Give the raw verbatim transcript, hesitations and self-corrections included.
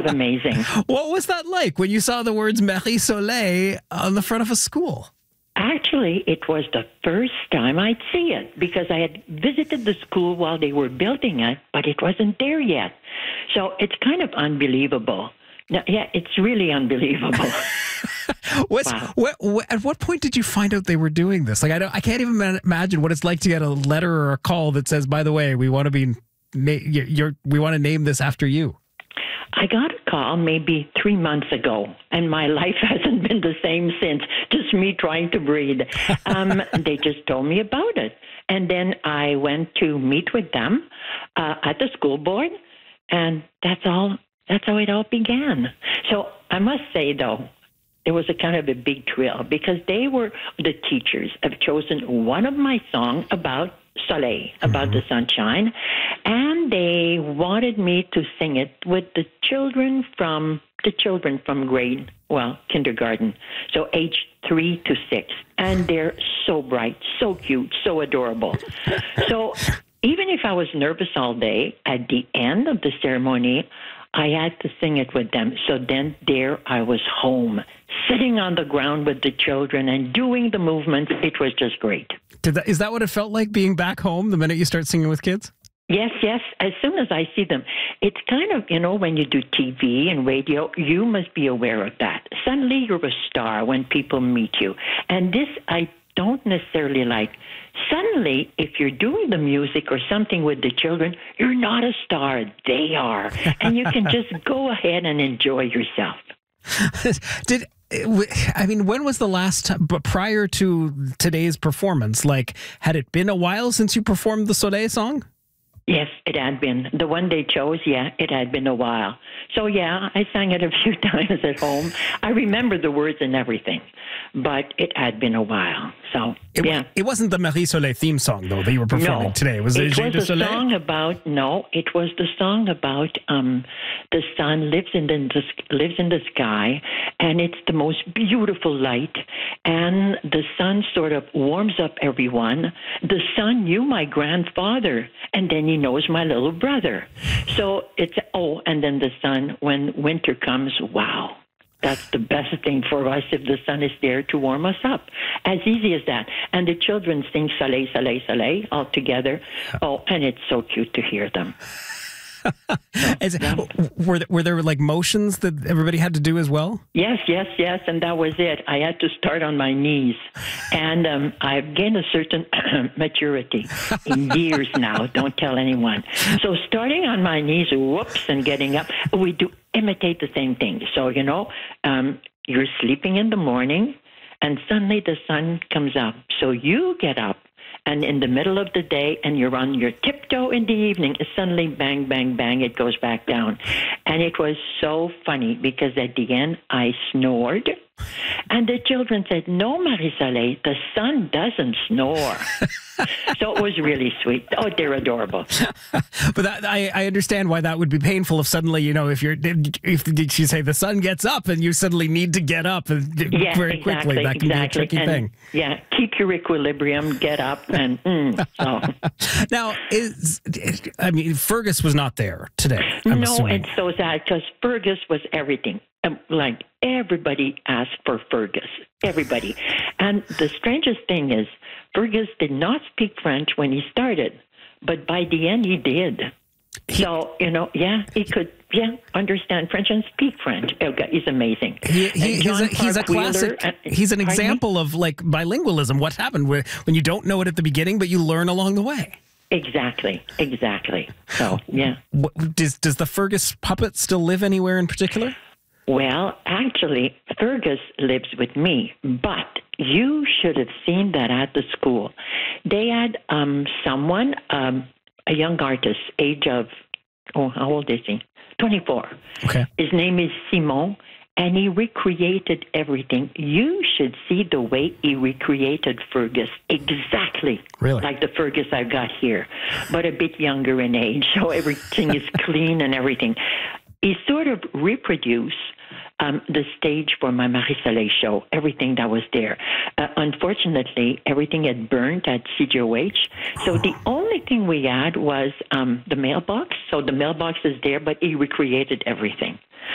amazing. What was that like when you saw the words Marie Soleil on the front of a school? Actually, it was the first time I'd see it because I had visited the school while they were building it, but it wasn't there yet. So it's kind of unbelievable. No, yeah, it's really unbelievable. What's, Wow. what, what, at what point did you find out they were doing this? Like, I don't, I can't even ma- imagine what it's like to get a letter or a call that says, "By the way, we want to be, na- you're, we want to name this after you." I got a call maybe three months ago, and my life hasn't been the same since. Just me trying to breathe. Um, they just told me about it, and then I went to meet with them uh, at the school board, and that's all. That's how it all began. So I must say, though, it was a kind of a big thrill because they were the teachers have chosen one of my songs about Soleil, about mm-hmm. the sunshine, and they wanted me to sing it with the children from the children from grade, well, kindergarten, so age three to six, and they're so bright, so cute, so adorable. So even if I was nervous all day, at the end of the ceremony, I had to sing it with them. So then there I was home, sitting on the ground with the children and doing the movements. It was just great. Did that, is that what it felt like being back home the minute you start singing with kids? Yes, yes. As soon as I see them, it's kind of, you know, when you do T V and radio, you must be aware of that. Suddenly you're a star when people meet you. And this I don't necessarily like. Suddenly, if you're doing the music or something with the children, you're not a star. They are. And you can just go ahead and enjoy yourself. Did I mean, when was the last time, but prior to today's performance, like, had it been a while since you performed the Soleil song? Yes, it had been. The one they chose, yeah, it had been a while. So, yeah, I sang it a few times at home. I remember the words and everything, but it had been a while. So, it, yeah. It wasn't the Marie Soleil theme song, though, that you were performing no, today. Was it it was a Soleil? song about, no, it was the song about um, the sun lives in the, lives in the sky, and it's the most beautiful light, and the sun sort of warms up everyone. The sun knew my grandfather, and then he knows my little brother. So it's, oh, and then the sun, when winter comes, wow. That's the best thing for us if the sun is there to warm us up. As easy as that. And the children sing Soleil, Soleil, Soleil all together. Oh, and it's so cute to hear them. Is, were, were there like motions that everybody had to do as well? Yes, yes, yes, and that was it. I had to start on my knees, and um, I've gained a certain maturity in years now. Don't tell anyone. So starting on my knees, whoops, and getting up, we do imitate the same thing. So, you know, um, you're sleeping in the morning, and suddenly the sun comes up. So you get up. And in the middle of the day, and you're on your tiptoe in the evening, suddenly bang, bang, bang, it goes back down. And it was so funny because at the end, I snored. And the children said, "No, Marie Soleil, the sun doesn't snore." So it was really sweet. Oh, they're adorable. But that, I, I understand why that would be painful if suddenly, you know, if you're, if did you say the sun gets up and you suddenly need to get up and yeah, very exactly, quickly, that can exactly. be a tricky and, thing. Yeah, keep your equilibrium, get up, and mm, so. Now, is, I mean, Fergus was not there today, I'm no, assuming. it's so sad because Fergus was everything. Um, like everybody asked for Fergus, everybody. And the strangest thing is, Fergus did not speak French when he started, but by the end he did. He, so, you know, yeah, he could, yeah, understand French and speak French. Oh, God, he's amazing. He, he, he's, a, he's a classic, uh, he's an example me? of like bilingualism, what happened when you don't know it at the beginning, but you learn along the way. Exactly, exactly. So, yeah. What, does, does the Fergus puppet still live anywhere in particular? Well, actually, Fergus lives with me, but you should have seen that at the school. They had um, someone, um, a young artist, age of, oh, how old is he? twenty-four. Okay. His name is Simon, and he recreated everything. You should see the way he recreated Fergus, exactly really? like the Fergus I've got here, but a bit younger in age, so everything is clean and everything. He sort of reproduced um, the stage for my Marie Soleil show, everything that was there. Uh, unfortunately, everything had burnt at C G O H, so the only thing we had was um, the mailbox. So the mailbox is there, but he recreated everything.